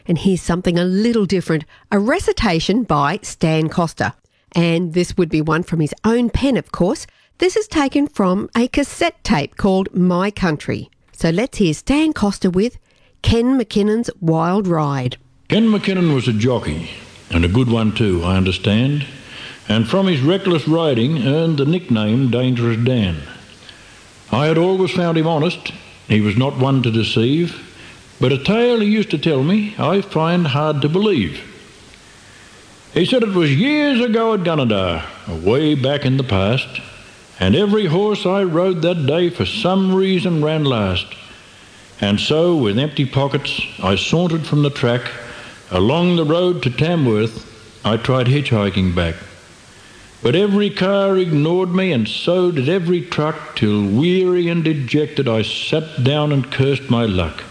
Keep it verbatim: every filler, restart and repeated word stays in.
And here's something a little different, a recitation by Stan Costa. And this would be one from his own pen, of course. This is taken from a cassette tape called My Country. So let's hear Stan Costa with Ken McKinnon's Wild Ride. Ken McKinnon was a jockey, and a good one too, I understand, and from his reckless riding earned the nickname Dangerous Dan. I had always found him honest. He was not one to deceive, but a tale he used to tell me I find hard to believe. He said it was years ago at Gunnedah, way back in the past, and every horse I rode that day for some reason ran last. And so, with empty pockets, I sauntered from the track. Along the road to Tamworth, I tried hitchhiking back. But every car ignored me, and so did every truck, till weary and dejected I sat down and cursed my luck.